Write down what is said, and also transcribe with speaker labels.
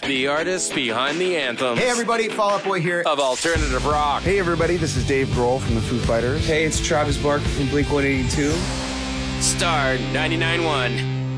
Speaker 1: The artists behind the anthems.
Speaker 2: Hey everybody, Fall Out Boy here.
Speaker 1: Of alternative rock.
Speaker 3: Hey everybody, this is Dave Grohl from the Foo Fighters.
Speaker 4: Hey, it's Travis Barker from Blink-182.
Speaker 1: Star 99.1.